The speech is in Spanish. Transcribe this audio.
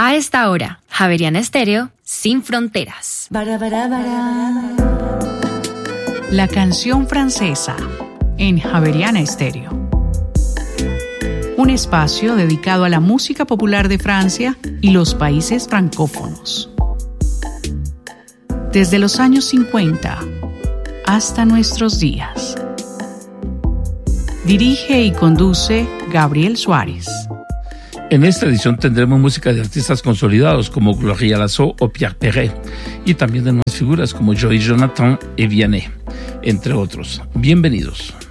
A esta hora, Javeriana Estéreo, sin fronteras. La canción francesa en Javeriana Estéreo. Un espacio dedicado a la música popular de Francia y los países francófonos. Desde los años 50 hasta nuestros días. Dirige y conduce Gabriel Suárez. En esta edición tendremos música de artistas consolidados como Gloria Lasso o Pierre Perret, y también de nuevas figuras como Joey Jonathan y Vianney, entre otros. Bienvenidos.